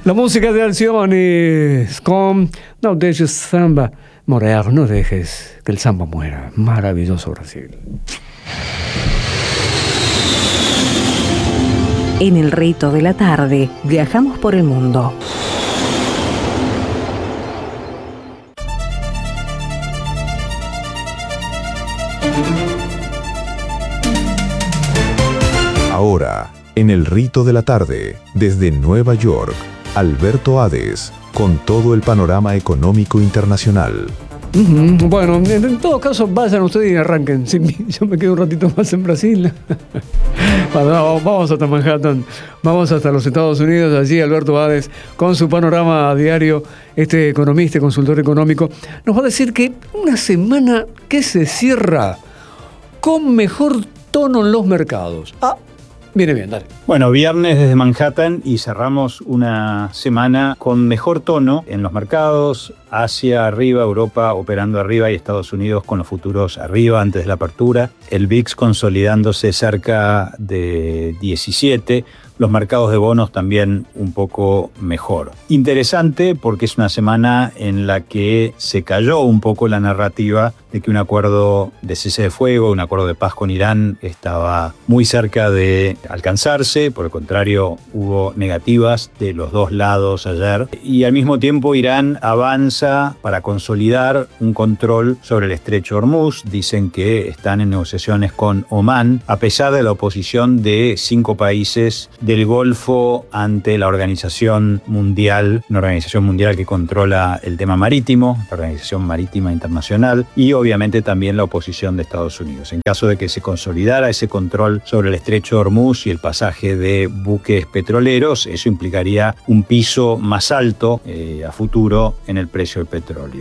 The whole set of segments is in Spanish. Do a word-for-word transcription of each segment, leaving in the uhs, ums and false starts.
La música de Alcione con No dejes samba morir, no dejes que el samba muera. Maravilloso Brasil. En el rito de la tarde, viajamos por el mundo. Ahora, en el rito de la tarde, desde Nueva York, Alberto Hades, con todo el panorama económico internacional. Uh-huh. Bueno, en, en todo caso, vayan ustedes y arranquen. Sí, yo me quedo un ratito más en Brasil. Bueno, vamos hasta Manhattan, vamos hasta los Estados Unidos. Allí Alberto Hades, con su panorama diario, este economista y consultor económico, nos va a decir que una semana que se cierra con mejor tono en los mercados. Ah, viene bien, dale. Bueno, viernes desde Manhattan y cerramos una semana con mejor tono en los mercados. Asia arriba, Europa operando arriba y Estados Unidos con los futuros arriba antes de la apertura. El V I X consolidándose cerca de diecisiete. Los mercados de bonos también un poco mejor. Interesante porque es una semana en la que se cayó un poco la narrativa de que un acuerdo de cese de fuego, un acuerdo de paz con Irán estaba muy cerca de alcanzarse. Por el contrario, hubo negativas de los dos lados ayer. Y al mismo tiempo Irán avanza para consolidar un control sobre el estrecho de Hormuz. Dicen que están en negociaciones con Omán, a pesar de la oposición de cinco países del Golfo ante la Organización Mundial, una organización mundial que controla el tema marítimo, la Organización Marítima Internacional, y obviamente también la oposición de Estados Unidos. En caso de que se consolidara ese control sobre el estrecho de Hormuz y el pasaje de buques petroleros, eso implicaría un piso más alto eh, a futuro en el precio del petróleo.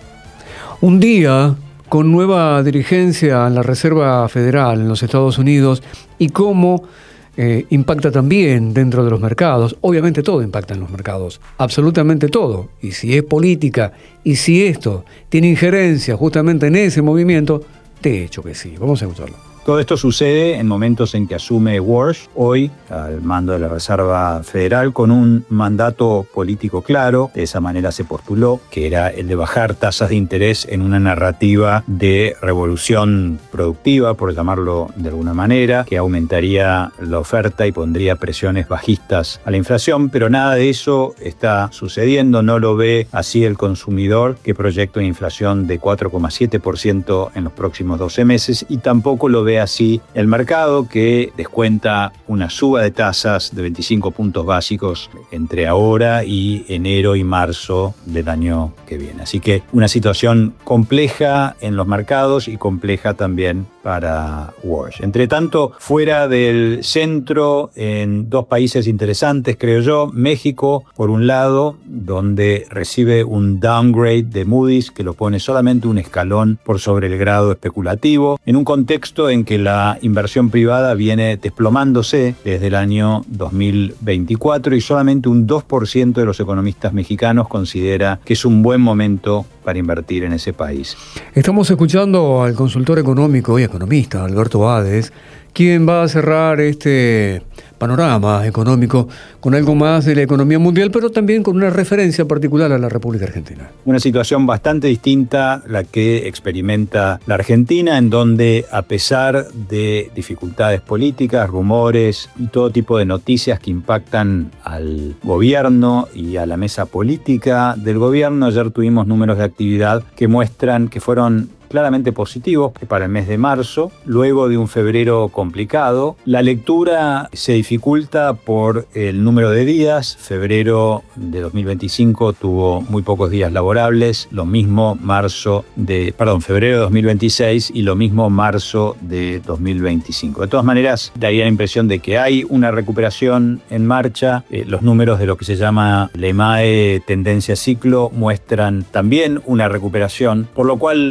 Un día con nueva dirigencia en la Reserva Federal en los Estados Unidos y cómo Eh, impacta también dentro de los mercados. Obviamente todo impacta en los mercados, absolutamente todo. Y si es política, y si esto tiene injerencia justamente en ese movimiento, de hecho que sí. Vamos a escucharlo. Todo esto sucede en momentos en que asume Walsh, hoy al mando de la Reserva Federal, con un mandato político claro. De esa manera se postuló, que era el de bajar tasas de interés en una narrativa de revolución productiva, por llamarlo de alguna manera, que aumentaría la oferta y pondría presiones bajistas a la inflación, pero nada de eso está sucediendo. No lo ve así el consumidor, que proyecta una inflación de cuatro coma siete por ciento en los próximos doce meses, y tampoco lo ve así el mercado, que descuenta una suba de tasas de veinticinco puntos básicos entre ahora y enero y marzo del año que viene. Así que una situación compleja en los mercados y compleja también para Walsh. Entre tanto, fuera del centro, en dos países interesantes, creo yo, México, por un lado, donde recibe un downgrade de Moody's que lo pone solamente un escalón por sobre el grado especulativo, en un contexto en que la inversión privada viene desplomándose desde el año dos mil veinticuatro y solamente un dos por ciento de los economistas mexicanos considera que es un buen momento para invertir en ese país. Estamos escuchando al consultor económico y economista Alberto Hades, quien va a cerrar este panorama económico con algo más de la economía mundial, pero también con una referencia particular a la República Argentina. Una situación bastante distinta la que experimenta la Argentina, en donde, a pesar de dificultades políticas, rumores y todo tipo de noticias que impactan al gobierno y a la mesa política del gobierno, ayer tuvimos números de actividad que muestran que fueron claramente positivos para el mes de marzo, luego de un febrero complicado. La lectura se dificulta por el número de días. Febrero de dos mil veinticinco tuvo muy pocos días laborables, lo mismo marzo de, perdón, febrero de dos mil veintiséis y lo mismo marzo de dos mil veinticinco. De todas maneras, daría la impresión de que hay una recuperación en marcha. Eh, los números de lo que se llama la E M A E tendencia ciclo muestran también una recuperación, por lo cual la economía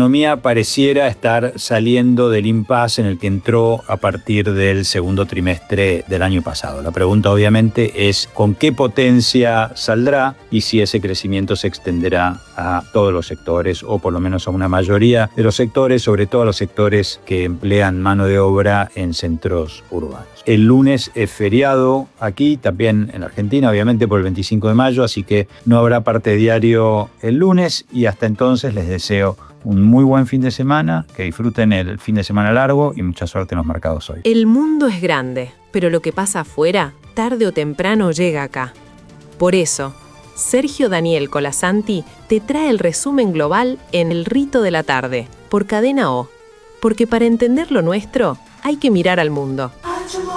economía pareciera estar saliendo del impasse en el que entró a partir del segundo trimestre del año pasado. La pregunta obviamente es con qué potencia saldrá y si ese crecimiento se extenderá a todos los sectores o por lo menos a una mayoría de los sectores, sobre todo a los sectores que emplean mano de obra en centros urbanos. El lunes es feriado aquí, también en Argentina, obviamente por el veinticinco de mayo, así que no habrá parte diario el lunes y hasta entonces les deseo un muy buen fin de semana, que disfruten el fin de semana largo y mucha suerte en los mercados hoy. El mundo es grande, pero lo que pasa afuera, tarde o temprano llega acá. Por eso, Sergio Daniel Colasanti te trae el resumen global en El Rito de la Tarde, por Cadena O. Porque para entender lo nuestro, hay que mirar al mundo.